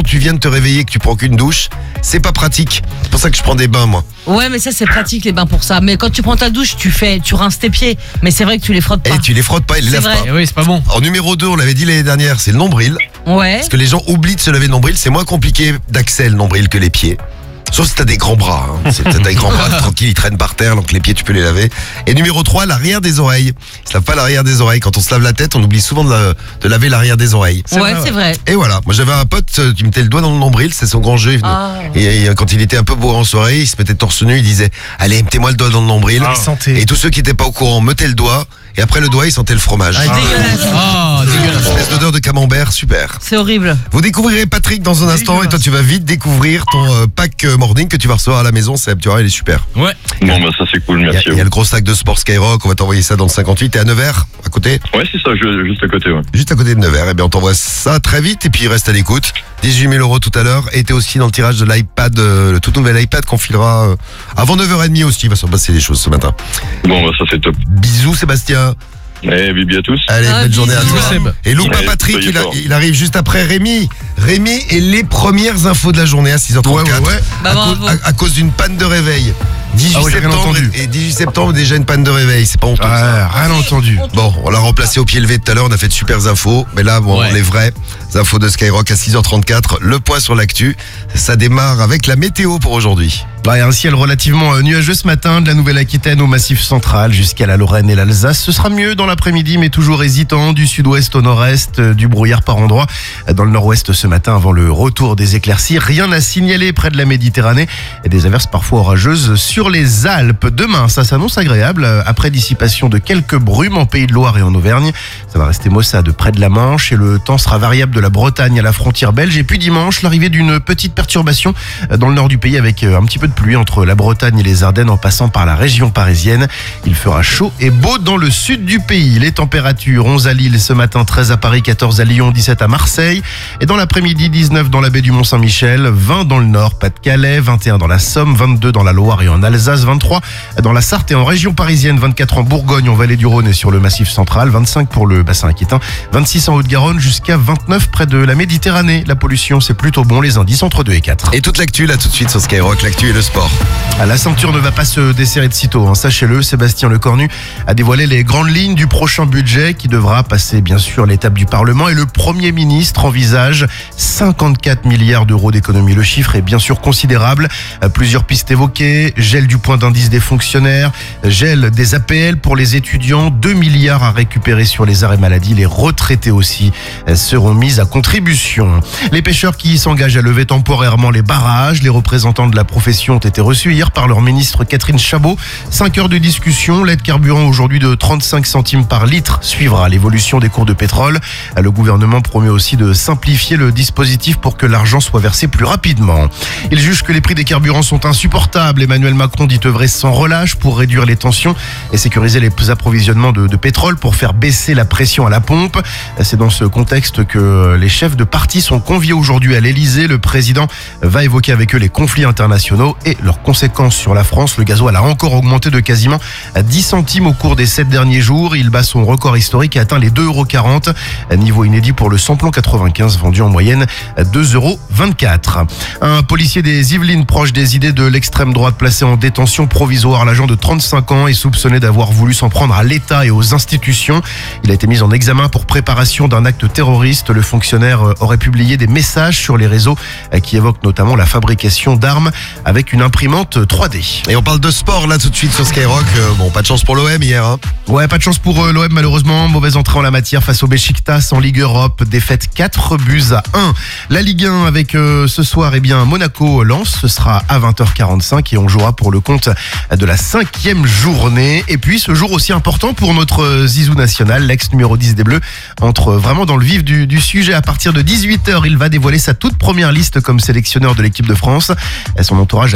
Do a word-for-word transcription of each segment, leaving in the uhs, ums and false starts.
tu viens de te réveiller, que tu prends qu'une douche, c'est pas pratique. C'est pour ça que je prends des bains, moi. Ouais, mais ça c'est pratique les bains pour ça. Mais quand tu prends ta douche, tu fais, tu rinces tes pieds. Mais c'est vrai que tu les frottes pas. Et tu les frottes pas, ils les C'est lavent vrai. pas. Et oui, c'est pas bon. En numéro deux, on l'avait dit l'année dernière, c'est le nombril. Ouais. Parce que les gens oublient de se laver le nombril, c'est moins compliqué d'accès le nombril que les pieds. Sauf si t'as des grands bras, hein. C'est, t'as des grands bras, tranquille, ils traînent par terre, donc les pieds tu peux les laver. Et numéro trois, l'arrière des oreilles. Ils se lavent pas l'arrière des oreilles. Quand on se lave la tête, on oublie souvent de, la- de laver l'arrière des oreilles. Ouais, vrai, c'est vrai. Et voilà, moi j'avais un pote euh, qui mettait le doigt dans le nombril, c'est son grand jeu. il venait- Ah. Et, et quand il était un peu bourré en soirée, il se mettait torse nu, il disait « Allez, mettez-moi le doigt dans le nombril Ah. Et tous ceux qui étaient pas au courant mettaient le doigt, et après le doigt, ils sentaient le fromage. Ah, dégueulasse. Ah, dégueulasse. Une espèce d'odeur de camembert, super. C'est horrible. Vous découvrirez Patrick dans un instant, et toi tu vas vite découvrir ton euh, pack euh, morning que tu vas recevoir à la maison, Seb, tu vois, il est super. Ouais. Bon, bah ça c'est cool, Il y, a, merci il à y a vous. le gros sac de sport Skyrock, on va t'envoyer ça dans le cinquante-huit, et à Nevers, à côté, Ouais, c'est ça, je- juste à côté, ouais. juste à côté de Nevers, et bien on t'envoie ça très vite, et puis reste à l'écoute. dix-huit mille euros tout à l'heure, et t'es aussi dans le tirage de l'iPad, euh, le tout nouvel iPad qu'on filera euh, avant neuf heures trente aussi, il va se passer des choses ce matin. Bon, bah ça c'est top. Bisous Sébastien. Eh, bibi à tous. Allez, Ah, belle journée à bisous, toi. Seb. Et loupa Ouais, Patrick, soyez il, a- fort. il arrive juste après Rémi. Rémi et les premières infos de la journée à six heures trente-quatre. Ouais, ouais, ouais. Bah, à, bravo. cause, à- à cause d'une panne de réveil. dix-huit Ah ouais, j'ai rien septembre entendu. et dix-huit septembre déjà une panne de réveil, c'est pas honteux. ça. Ouais, rien entendu. Bon, on l'a remplacé au pied levé tout à l'heure, on a fait de super infos, mais là, bon, Ouais. les vraies infos de Skyrock à six heures trente-quatre, le point sur l'actu, ça démarre avec la météo pour aujourd'hui. Bah, il y a un ciel relativement euh, nuageux ce matin, de la Nouvelle-Aquitaine au Massif central jusqu'à la Lorraine et l'Alsace. Ce sera mieux dans l'après-midi, mais toujours hésitant, du sud-ouest au nord-est, euh, du brouillard par endroits. Dans le nord-ouest ce matin, avant le retour des éclaircies, rien à signaler près de la Méditerranée et des averses parfois orageuses sur les Alpes. Demain, ça s'annonce agréable, euh, après dissipation de quelques brumes en Pays de Loire et en Auvergne. Ça va rester maussade près de la Manche et le temps sera variable de la Bretagne à la frontière belge. Et puis dimanche, l'arrivée d'une petite perturbation euh, dans le nord du pays avec euh, un petit peu de pluie entre la Bretagne et les Ardennes en passant par la région parisienne. Il fera chaud et beau dans le sud du pays. Les températures, onze à Lille ce matin, treize à Paris, quatorze à Lyon, dix-sept à Marseille. Et dans l'après-midi, dix-neuf dans la baie du Mont-Saint-Michel, vingt dans le nord, Pas-de-Calais, vingt et un dans la Somme, vingt-deux dans la Loire et en Alsace, vingt-trois dans la Sarthe et en région parisienne, vingt-quatre en Bourgogne, en Vallée du Rhône et sur le Massif central, vingt-cinq pour le bassin aquitain, vingt-six en Haute-Garonne jusqu'à vingt-neuf près de la Méditerranée. La pollution, c'est plutôt bon, les indices entre deux et quatre. Et toute l'actu là tout de suite sur Skyrock, l'actu et le sport. Ah, la ceinture ne va pas se desserrer de sitôt, hein. Sachez-le, Sébastien Lecornu a dévoilé les grandes lignes du prochain budget qui devra passer bien sûr l'étape du Parlement et le Premier ministre envisage cinquante-quatre milliards d'euros d'économie. Le chiffre est bien sûr considérable. Euh, Plusieurs pistes évoquées, gel du point d'indice des fonctionnaires, gel des A P L pour les étudiants, deux milliards à récupérer sur les arrêts maladie, les retraités aussi euh, seront mis à contribution. Les pêcheurs qui s'engagent à lever temporairement les barrages, les représentants de la profession ont été reçus hier par leur ministre Catherine Chabot. Cinq heures de discussion, l'aide carburant aujourd'hui de trente-cinq centimes par litre suivra l'évolution des cours de pétrole. Le gouvernement promet aussi de simplifier le dispositif pour que l'argent soit versé plus rapidement. Il juge que les prix des carburants sont insupportables. Emmanuel Macron dit œuvrer sans relâche pour réduire les tensions et sécuriser les approvisionnements de, de pétrole pour faire baisser la pression à la pompe. C'est dans ce contexte que les chefs de parti sont conviés aujourd'hui à l'Elysée. Le président va évoquer avec eux les conflits internationaux et leurs conséquences sur la France. Le gasoil a encore augmenté de quasiment dix centimes au cours des sept derniers jours. Il bat son record historique et atteint les deux euros quarante. Niveau inédit pour le samplon quatre-vingt-quinze vendu en moyenne deux euros vingt-quatre. Un policier des Yvelines proche des idées de l'extrême droite placé en détention provisoire. L'agent de trente-cinq ans est soupçonné d'avoir voulu s'en prendre à l'État et aux institutions. Il a été mis en examen pour préparation d'un acte terroriste. Le fonctionnaire aurait publié des messages sur les réseaux qui évoquent notamment la fabrication d'armes avec une imprimante trois D. Et on parle de sport là tout de suite sur Skyrock. Euh, bon, pas de chance pour l'O M hier. Hein. Ouais, pas de chance pour euh, l'O M malheureusement. Mauvaise entrée en la matière face au Beşiktaş en Ligue Europe. Défaite quatre buts à un. La Ligue un avec euh, ce soir, eh bien, Monaco-Lens. Ce sera à vingt heures quarante-cinq et on jouera pour le compte de la cinquième journée. Et puis ce jour aussi important pour notre euh, Zizou national, l'ex numéro dix des Bleus, entre vraiment dans le vif du, du sujet. À partir de dix-huit heures, il va dévoiler sa toute première liste comme sélectionneur de l'équipe de France. Et son entourage a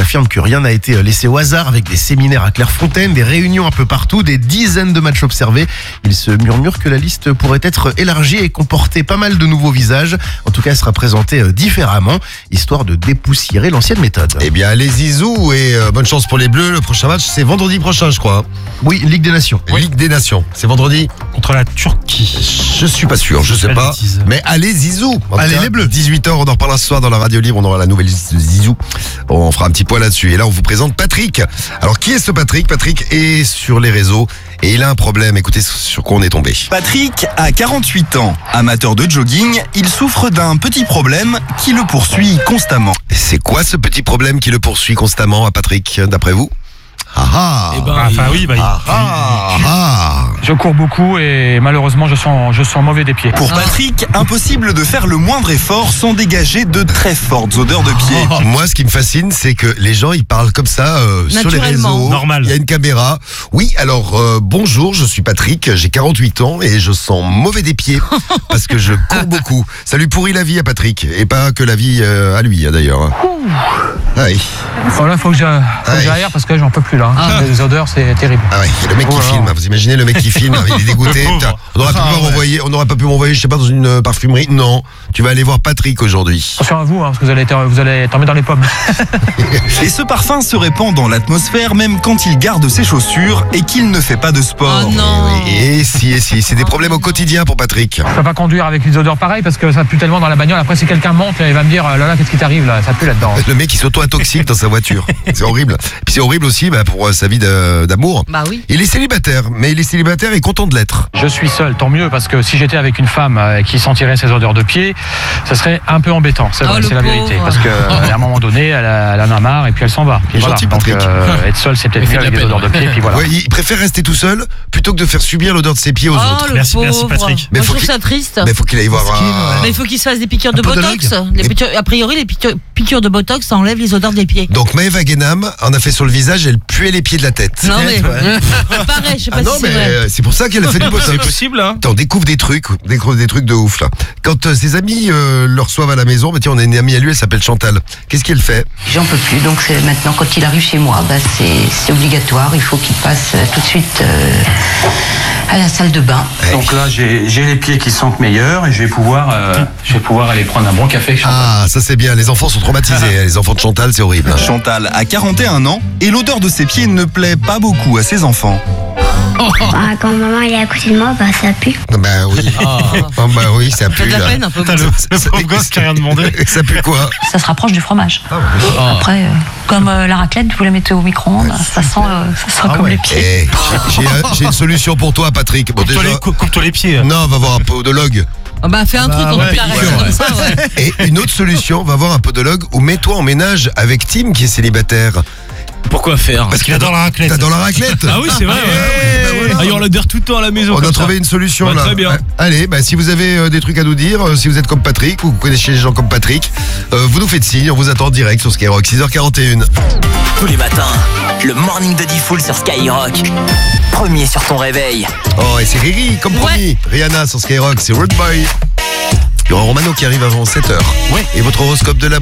affirme que rien n'a été laissé au hasard, avec des séminaires à Clairefontaine, des réunions un peu partout, des dizaines de matchs observés. Il se murmure que la liste pourrait être élargie et comporter pas mal de nouveaux visages. En tout cas, elle sera présentée différemment, histoire de dépoussiérer l'ancienne méthode. Eh bien, allez Zizou et euh, bonne chance pour les Bleus. Le prochain match, c'est vendredi prochain, je crois. Oui, Ligue des Nations. Ligue des Nations. C'est vendredi? Contre la Turquie. Je suis pas sûr, je sais Pas pas. de bêtises. Mais allez Zizou. En Allez, tout cas, les Bleus. dix-huit heures, on en reparlera ce soir dans la radio libre. On aura la nouvelle liste de Zizou. On fera un petit point là-dessus. Et là, on vous présente Patrick. Alors, qui est ce Patrick? Patrick est sur les réseaux et il a un problème. Écoutez sur quoi on est tombé. Patrick a quarante-huit ans. Amateur de jogging, il souffre d'un petit problème qui le poursuit constamment. C'est quoi ce petit problème qui le poursuit constamment à Patrick, d'après vous? Ah ah. Eh ben, enfin oui, bah, il- Ah ah. Ah. Je cours beaucoup et malheureusement je sens, je sens mauvais des pieds. Pour Patrick, impossible de faire le moindre effort sans dégager de très fortes odeurs de pied. Moi, ce qui me fascine, c'est que les gens, ils parlent comme ça euh, sur les Naturellement. réseaux. Normal. Il y a une caméra. Oui, alors euh, bonjour, je suis Patrick, j'ai quarante-huit ans et je sens mauvais des pieds parce que je cours beaucoup. Ça lui pourrit la vie à Patrick et pas que la vie euh, à lui hein, d'ailleurs. Ah oui. Bon, là, faut que j'a- faut que Ouais. j'aille parce que j'en peux plus là. hein. Ah. Les odeurs, c'est terrible. Ah ouais, et le mec qui Oh là filme, là. vous imaginez le mec qui filme, il est dégoûté. Pauvre. Putain, on n'aurait Ah, pas pu ouais. m'envoyer, on n'aurait pas pu m'envoyer, je sais pas, dans une euh, parfumerie. Non, tu vas aller voir Patrick aujourd'hui. Attention à vous, hein, parce que vous allez, être- vous allez tomber dans les pommes. Et ce parfum se répand dans l'atmosphère même quand il garde ses chaussures et qu'il ne fait pas de sport. Oh non. Et si, et si, c'est des problèmes au quotidien pour Patrick. Je peux pas conduire avec des odeurs pareilles parce que ça pue tellement dans la bagnole. Après, si quelqu'un monte, il va me dire, là là, qu'est-ce qui t'arrive là? Ça pue là-dedans. Le mec, il s'auto-intoxique dans sa voiture. C'est horrible. Puis c'est horrible aussi bah, pour euh, sa vie de- d'amour. Bah oui. Il est célibataire, mais il est célibataire et content de l'être. Je suis seul, tant mieux, parce que si j'étais avec une femme euh, qui sentirait ces odeurs de pied, ça serait un peu embêtant. C'est Oh, vrai, le c'est la pauvre. vérité. Parce qu'à un moment donné, elle, a- elle en a marre et puis elle s'en va. Il est Et voilà. gentil, Donc, Patrick. euh, être seul, c'est peut-être Il fait mieux de avec la des peine, odeurs de pied, puis voilà. Ouais, il préfère rester tout seul plutôt que de faire subir l'odeur de ses pieds aux Oh, autres. le Merci, pauvre. merci, Patrick. Mais Moi, je faut trouve qu'il- ça triste. Mais faut qu'il aille voir un... Mais il faut qu'il se fasse des piqûres de Un botox. podologue. Les piqûres- a priori, les piqûres, piqûres de botox, ça enlève les odeurs des pieds. Donc Maëva Guénam en a fait sur le visage, elle puait les pieds de la tête. Non mais ouais. pareil, je sais pas Ah non, si mais c'est vrai. euh, c'est pour ça qu'elle a fait du botox. C'est possible, hein? Attends, on découvre des trucs, on découvre des trucs de ouf là. Quand euh, ses amis euh, le reçoivent à la maison, bah, tiens, on a une amie à lui, elle s'appelle Chantal. Qu'est-ce qu'elle fait? J'en peux plus, donc c'est maintenant quand il arrive chez moi, bah, c'est c'est obligatoire, il faut qu'il passe euh, tout de suite euh, à la salle de bain. Donc là, j'ai j'ai les pieds qui sentent meilleurs et je vais pouvoir, euh, je vais pouvoir aller prendre un bon café avec Chantal. Ah, ça c'est bien, les enfants sont traumatisés. Les enfants de Chantal, c'est horrible. Chantal a quarante et un ans et l'odeur de ses pieds ne plaît pas beaucoup à ses enfants. Ah, quand maman elle est à côté de moi, bah ça pue. Bah oui. Oh, bah oui, ça Ça pue fait de la là. peine un peu. T'as le, le pauvre gosse qui a rien demandé. Ça pue quoi? Ça se rapproche du fromage. Ah Après, euh, comme euh, la raclette, vous la mettez au micro-ondes, ça sent, euh, ça sent Ah comme ouais. les pieds. Eh, j'ai euh, j'ai une solution pour toi, Patrick. Bon, Coupe-toi déjà, les, cou- coupe-toi les pieds. non, va voir un podologue. Ah bah fais un Bah truc en ouais, tout cas, reste piqûre, comme ça, ouais. Et une autre solution, va voir un podologue ou mets-toi en ménage avec Tim qui est célibataire. Pourquoi faire Parce qu'il adore la raclette. T'adores la raclette? Ah oui, c'est vrai. ouais, ouais. bah voilà. Ah, il y aura l'odeur tout le temps à la maison. On comme a ça. trouvé une solution Bah, là. très bien. Ouais. Allez, bah, si vous avez euh, des trucs à nous dire, euh, si vous êtes comme Patrick ou vous connaissez des gens comme Patrick, euh, vous nous faites signe, on vous attend en direct sur Skyrock, six heures quarante et une. Tous les matins, le morning de Diffoul sur Skyrock. Premier sur ton réveil. Oh, et c'est Riri, comme promis. Rihanna sur Skyrock, c'est Road Boy. Il y aura Romano qui arrive avant sept heures. Ouais. Et votre horoscope de la